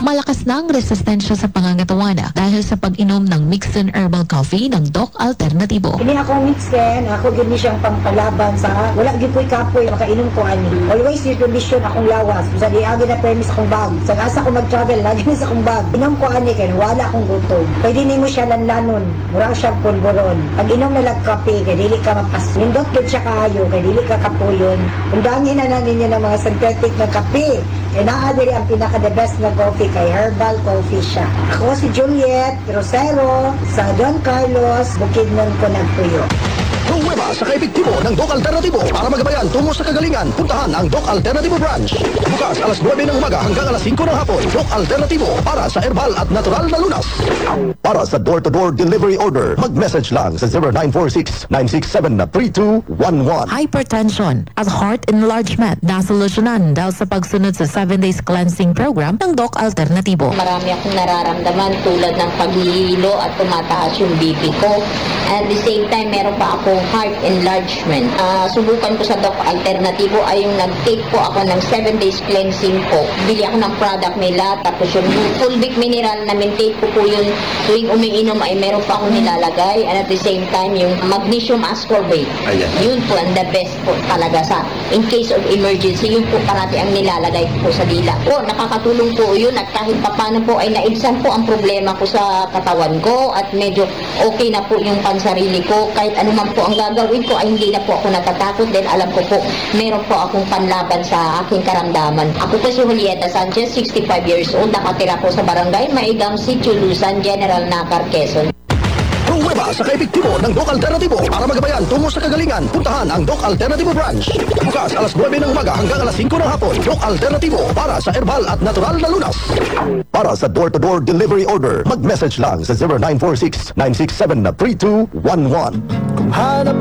Malakas na ang resistensya sa pangangatawan dahil sa pag-inom ng Mixin Herbal Coffee ng Doc Alternatibo. Ini ako mixen, ako gini siyang pangpalaban sa wala gyud ko'y kapoy makainom ko ani. Always yung condition akong lawas. Sa diagi na premise akong bag. Sa asa ko mag-travel lagi na sa akong bag. Inom ko ani kay wala akong gutom. Pwede nimo siya lanlanon, mura siya pulburon. Pag inom na lag kape kay dili ka mapas. Nindot gyud siya kaayo kay dili ka kapuyon. Undangin na ninyo ng mga synthetic na kape. Kaya naa diri ang pinaka-the best na coffee kay Herbal Coffee siya. Ako si Juliet Rosero sa Don Carlos, Bukidnon ko nagpuyo. Pruweba sa kaepektibo ng Doc Alternatibo para magabayan tungo sa kagalingan. Puntahan ang Doc Alternatibo branch. Bukas alas 9 ng umaga hanggang alas 5 ng hapon. Doc Alternatibo para sa herbal at natural na lunas. Para sa door-to-door delivery order, mag-message lang sa 0946-967-3211. Hypertension at heart enlargement nasolusyonan dahil sa pagsunod sa 7 days cleansing program ng Doc Alternatibo. Marami akong nararamdaman tulad ng paghihilo at tumataas yung BP ko. At the same time, meron pa akong heart enlargement. Subukan ko sa Doc Alternatibo ay yung nag-take po ako ng 7 days cleansing po. Bili ako ng product nila, tapos yung fulvic mineral na maintain ko po yun tuwing umiinom ay meron pa akong nilalagay. And at the same time, yung magnesium ascorbate. Yun po ang the best po talaga sa in case of emergency. Yun po parati ang nilalagay ko po sa dila. Po, nakakatulong po yun at kahit papano po ay naibsan po ang problema ko sa katawan ko at medyo okay na po yung pansarili ko. Kahit ano man po ang gagawin ko ay hindi na po ako natatakot dahil alam ko po meron po akong panlaban sa aking karamdaman. Ako po si Julieta Sanchez, 65 years old, nakatira po sa barangay Maigang, Sitio Lusan, General Nakar, Quezon. Pruweba sa kaepektibo ng Doc Alternatibo para magabayan tungo sa kagalingan. Puntahan ang Doc Alternatibo branch. Bukas alas 9 ng umaga hanggang alas 5 ng hapon. Doc Alternatibo para sa herbal at natural na lunas. Para sa door-to-door delivery order, mag-message lang sa 0946-967-3211. Kung hanap